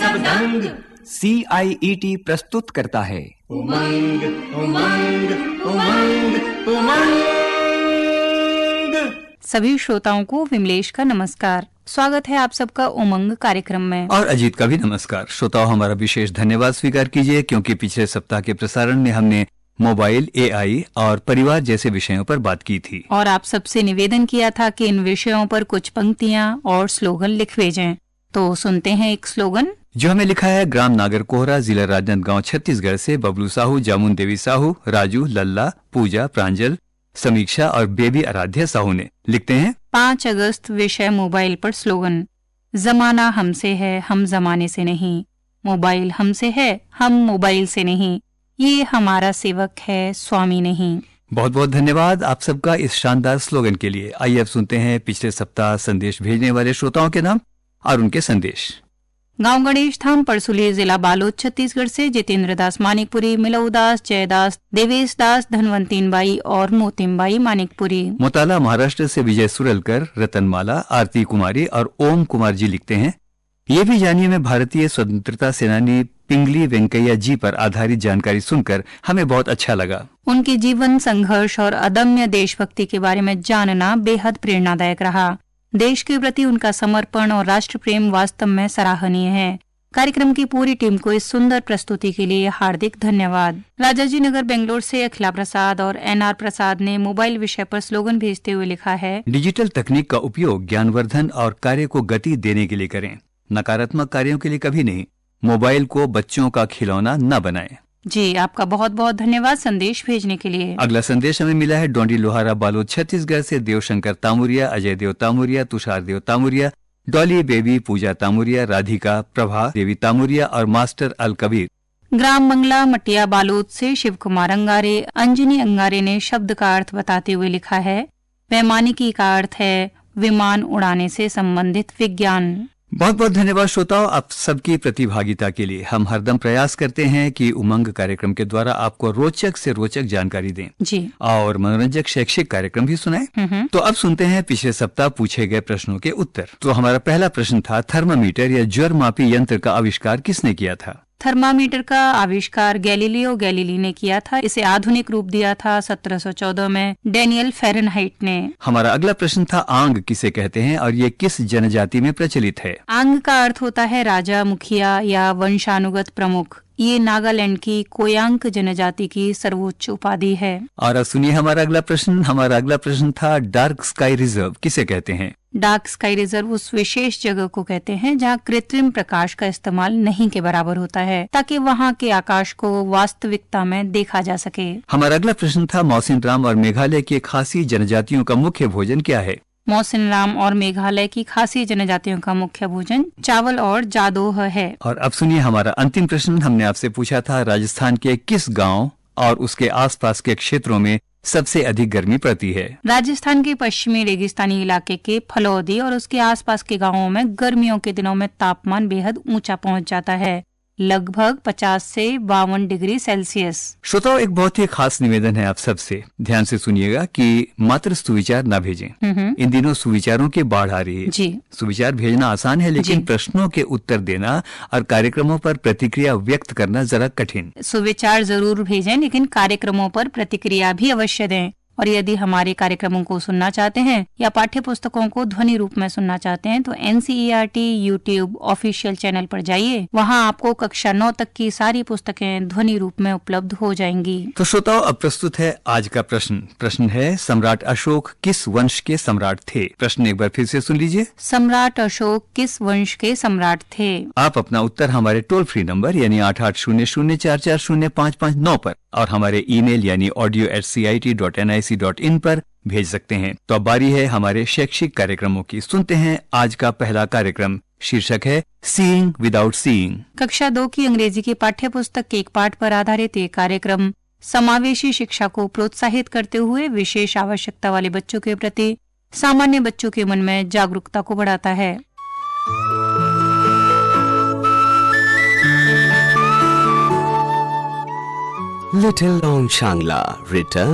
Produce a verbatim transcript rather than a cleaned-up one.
सब दंग। सी आई E T प्रस्तुत करता है उमंग उमंग उमंग उमंग। सभी श्रोताओं को विमलेश का नमस्कार। स्वागत है आप सबका उमंग कार्यक्रम में। और अजीत का भी नमस्कार। श्रोताओं, हमारा विशेष धन्यवाद स्वीकार कीजिए क्योंकि पिछले सप्ताह के प्रसारण में हमने मोबाइल, ए आई और परिवार जैसे विषयों पर बात की थी और आप सबसे निवेदन किया था कि इन विषयों पर कुछ पंक्तियां और स्लोगन लिख भेजें। तो सुनते हैं एक स्लोगन जो हमें लिखा है ग्राम नागर कोहरा, जिला राजनांदगांव, छत्तीसगढ़ से बबलू साहू, जामुन देवी साहू, राजू, लल्ला, पूजा, प्रांजल, समीक्षा और बेबी आराध्या साहू ने। लिखते हैं पाँच अगस्त विषय मोबाइल पर स्लोगन। जमाना हमसे है, हम जमाने से नहीं। मोबाइल हमसे है, हम मोबाइल से नहीं। ये हमारा सेवक है, स्वामी नहीं। बहुत बहुत धन्यवाद आप सबका इस शानदार स्लोगन के लिए। आइए अब सुनते हैं पिछले सप्ताह संदेश भेजने वाले श्रोताओं के नाम और उनके संदेश। गांव गणेश धाम, परसुली, जिला बालोद, छत्तीसगढ़ से जितेंद्र दास मानिकपुरी, मिलऊ दास, जयदास, देवेश दास, धनवंतीन बाई और मोतिम बाई मानिकपुरी। मोताला, महाराष्ट्र से विजय सुरलकर, रतनमाला, आरती कुमारी और ओम कुमार जी लिखते हैं ये भी जानिए मैं भारतीय स्वतंत्रता सेनानी पिंगली वेंकैया जी पर आधारित जानकारी सुनकर हमें बहुत अच्छा लगा। उनके जीवन, संघर्ष और अदम्य देशभक्ति के बारे में जानना बेहद प्रेरणादायक रहा। देश के प्रति उनका समर्पण और राष्ट्र प्रेम वास्तव में सराहनीय है। कार्यक्रम की पूरी टीम को इस सुंदर प्रस्तुति के लिए हार्दिक धन्यवाद। राजाजी नगर, बेंगलोर से अखिला प्रसाद और एन आर प्रसाद ने मोबाइल विषय पर स्लोगन भेजते हुए लिखा है डिजिटल तकनीक का उपयोग ज्ञानवर्धन और कार्य को गति देने के लिए करें, नकारात्मक कार्यों के लिए कभी नहीं। मोबाइल को बच्चों का खिलौना न बनाएं। जी, आपका बहुत बहुत धन्यवाद संदेश भेजने के लिए। अगला संदेश हमें मिला है डोंडी लोहारा, बालोद, छत्तीसगढ़ से देवशंकर तामुरिया, अजय देव तामुरिया, तुषार देव तामुरिया, डॉली बेबी, पूजा तामुरिया, राधिका, प्रभा देवी तामुरिया और मास्टर अल कबीर। ग्राम मंगला, मटिया, बालोद से शिव कुमार अंगारे, अंजनी अंगारे ने शब्द का अर्थ बताते हुए लिखा है वैमानिकी का अर्थ है विमान उड़ाने से संबंधित विज्ञान। बहुत बहुत धन्यवाद श्रोताओं आप सबकी प्रतिभागिता के लिए। हम हरदम प्रयास करते हैं कि उमंग कार्यक्रम के द्वारा आपको रोचक से रोचक जानकारी दें जी और मनोरंजक शैक्षिक कार्यक्रम भी सुनाएं। तो अब सुनते हैं पिछले सप्ताह पूछे गए प्रश्नों के उत्तर। तो हमारा पहला प्रश्न था थर्मामीटर या ज्वर मापी यंत्र का आविष्कार किसने किया था? थर्मामीटर का आविष्कार गैलीलियो गैलीली ने किया था। इसे आधुनिक रूप दिया था सत्रह सौ चौदह में डैनियल फ़ारेनहाइट ने। हमारा अगला प्रश्न था आंग किसे कहते हैं और ये किस जनजाति में प्रचलित है? आंग का अर्थ होता है राजा, मुखिया या वंशानुगत प्रमुख। ये नागालैंड की कोयांक जनजाति की सर्वोच्च उपाधि है। और अब सुनिए हमारा अगला प्रश्न। हमारा अगला प्रश्न था डार्क स्काई रिजर्व किसे कहते हैं? डार्क स्काई रिजर्व उस विशेष जगह को कहते हैं जहाँ कृत्रिम प्रकाश का इस्तेमाल नहीं के बराबर होता है ताकि वहाँ के आकाश को वास्तविकता में देखा जा सके। हमारा अगला प्रश्न था मौसिन राम और मेघालय की खासी जनजातियों का मुख्य भोजन क्या है? मौसिन राम और मेघालय की खासी जनजातियों का मुख्य भोजन चावल और जादोह है। और अब सुनिए हमारा अंतिम प्रश्न। हमने आपसे पूछा था राजस्थान के किस गांव और उसके आसपास के क्षेत्रों में सबसे अधिक गर्मी पड़ती है? राजस्थान के पश्चिमी रेगिस्तानी इलाके के फलौदी और उसके आसपास के गांवों में गर्मियों के दिनों में तापमान बेहद ऊंचा पहुंच जाता है, लगभग पचास से बावन डिग्री सेल्सियस। श्रोताओं एक बहुत ही खास निवेदन है आप सबसे, ध्यान से सुनिएगा कि मात्र सुविचार न भेजें। इन दिनों सुविचारों की बाढ़ आ रही है जी। सुविचार भेजना आसान है लेकिन प्रश्नों के उत्तर देना और कार्यक्रमों पर प्रतिक्रिया व्यक्त करना जरा कठिन। सुविचार जरूर भेजें लेकिन कार्यक्रमों पर प्रतिक्रिया भी अवश्य दें। और यदि हमारे कार्यक्रमों को सुनना चाहते हैं या पाठ्य पुस्तकों को ध्वनि रूप में सुनना चाहते हैं तो N C E R T YouTube official channel पर जाइए। वहां आपको कक्षा नौ तक की सारी पुस्तकें ध्वनि रूप में उपलब्ध हो जाएंगी। तो श्रोताओं अब प्रस्तुत है आज का प्रश्न। प्रश्न है सम्राट अशोक किस वंश के सम्राट थे? प्रश्न एक बार फिर से सुन लीजिए। सम्राट अशोक किस वंश के सम्राट थे? आप अपना उत्तर हमारे टोल फ्री नंबर यानी आठ आठ शून्य शून्य चार चार शून्य पाँच पाँच नौ पर और हमारे ईमेल यानी audio eight C I T dot N I C dot in पर भेज सकते हैं। तो अब बारी है हमारे शैक्षिक कार्यक्रमों की। सुनते हैं आज का पहला कार्यक्रम। शीर्षक है सीइंग विदाउट सीइंग। कक्षा दो की अंग्रेजी की पाठ्य पुस्तक के एक पाठ पर आधारित ये कार्यक्रम समावेशी शिक्षा को प्रोत्साहित करते हुए विशेष आवश्यकता वाले बच्चों के प्रति सामान्य बच्चों के मन में जागरूकता को बढ़ाता है। Little Long Shangla, written